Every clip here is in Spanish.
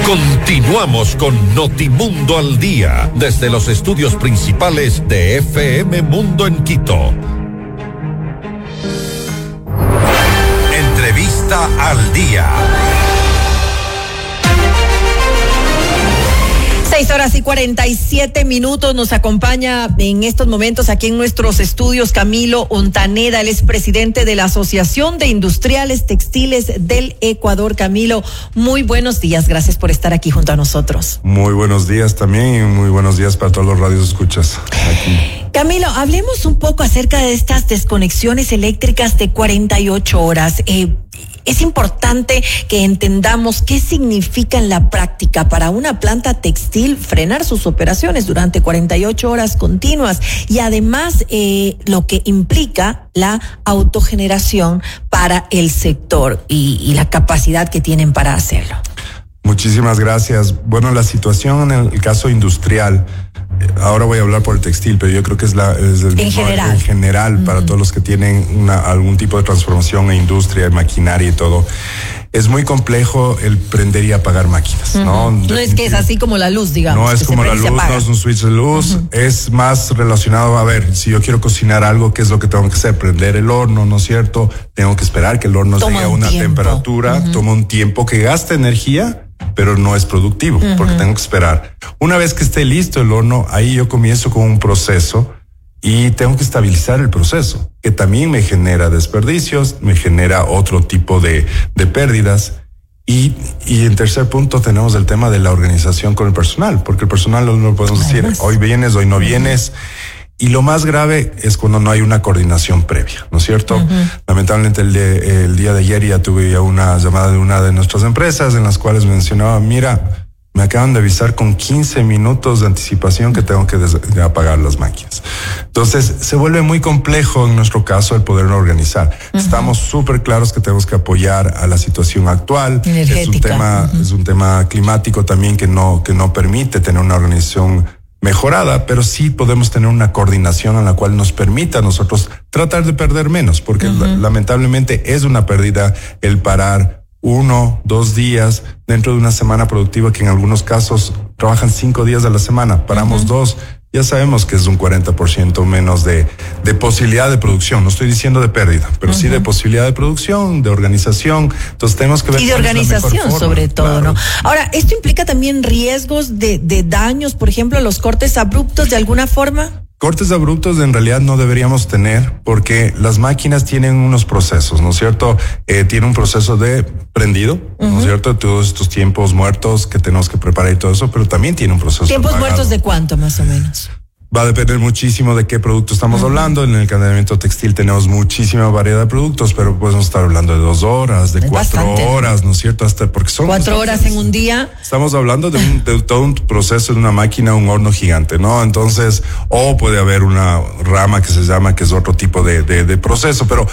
Continuamos con Notimundo al Día, desde los estudios principales de FM Mundo en Quito. Entrevista al Día. 6:47. Nos acompaña en estos momentos aquí en nuestros estudios Camilo Ontaneda. Él es presidente de la Asociación de Industriales Textiles del Ecuador. Camilo, muy buenos días. Gracias por estar aquí junto a nosotros. Muy buenos días también y muy buenos días para todos los radioescuchas aquí. Camilo, hablemos un poco acerca de estas desconexiones eléctricas de 48 horas. Es importante que entendamos qué significa en la práctica para una planta textil frenar sus operaciones durante 48 horas continuas y además lo que implica la autogeneración para el sector y la capacidad que tienen para hacerlo. Muchísimas gracias. Bueno, la situación en el caso industrial, ahora voy a hablar por el textil, pero yo creo que es en general para todos los que tienen algún tipo de transformación en industria, en maquinaria y todo. Es muy complejo el prender y apagar máquinas, ¿no? No es que es así como la luz, digamos. No es como la luz, no es un switch de luz, es más relacionado a ver, si yo quiero cocinar algo, ¿qué es lo que tengo que hacer? Prender el horno, ¿no es cierto? Tengo que esperar que el horno llegue a una temperatura, toma un tiempo que gasta energía, pero no es productivo, porque tengo que esperar. Una vez que esté listo el horno, ahí yo comienzo con un proceso y tengo que estabilizar el proceso, que también me genera desperdicios, me genera otro tipo de pérdidas. Y en tercer punto tenemos el tema de la organización con el personal, porque el personal no podemos decir, hoy vienes, hoy no vienes. Y lo más grave es cuando no hay una coordinación previa, ¿no es cierto? Lamentablemente el día de ayer ya tuve una llamada de una de nuestras empresas en las cuales mencionaba, mira, me acaban de avisar con 15 minutos de anticipación que tengo que apagar las máquinas. Entonces se vuelve muy complejo en nuestro caso el poderlo organizar. Estamos súper claros que tenemos que apoyar a la situación actual. Es un tema climático también que no permite tener una organización mejorada, pero sí podemos tener una coordinación en la cual nos permita a nosotros tratar de perder menos, porque lamentablemente es una pérdida el parar 1, 2 días dentro de una semana productiva que en algunos casos trabajan 5 días a la semana, paramos 2, ya sabemos que es un 40% menos de posibilidad de producción. No estoy diciendo de pérdida, pero sí de posibilidad de producción, de organización. Entonces tenemos que ver. Y de organización sobre todo, claro, ¿no? Ahora, ¿esto implica también riesgos de daños, por ejemplo, los cortes abruptos de alguna forma? Cortes abruptos en realidad no deberíamos tener porque las máquinas tienen unos procesos, ¿no es cierto? Tiene un proceso de prendido, ¿no es cierto? Todos estos tiempos muertos que tenemos que preparar y todo eso, pero también tiene un proceso. ¿Tiempos muertos de cuánto más o menos? Va a depender muchísimo de qué producto estamos hablando. En el encadenamiento textil tenemos muchísima variedad de productos, pero podemos estar hablando de 2 horas, de 4 horas, ¿no es cierto? Hasta porque son 4 horas en un día. Estamos hablando de todo un proceso de una máquina, un horno gigante, ¿no? Entonces, o puede haber una rama que se llama, que es otro tipo de proceso, pero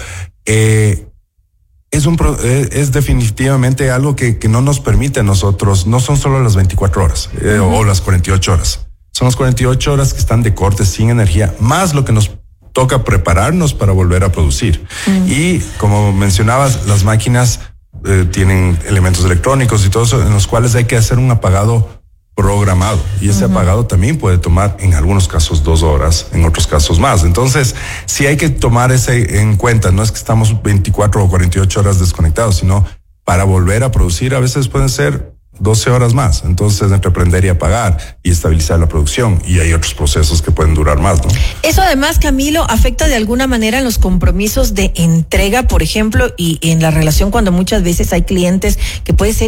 es definitivamente algo que no nos permite a nosotros, no son solo las 24 horas o las 48 horas. Son las 48 horas que están de corte sin energía, más lo que nos toca prepararnos para volver a producir. Y como mencionabas, las máquinas tienen elementos electrónicos y todo eso, en los cuales hay que hacer un apagado programado. Y ese apagado también puede tomar, en algunos casos, 2 horas, en otros casos más. Entonces, sí hay que tomar ese en cuenta. No es que estamos 24 o 48 horas desconectados, sino para volver a producir, a veces pueden ser 12 horas más. Entonces, entre prender y apagar y estabilizar la producción, y hay otros procesos que pueden durar más, ¿no? Eso además, Camilo, afecta de alguna manera en los compromisos de entrega, por ejemplo, y en la relación cuando muchas veces hay clientes que puede ser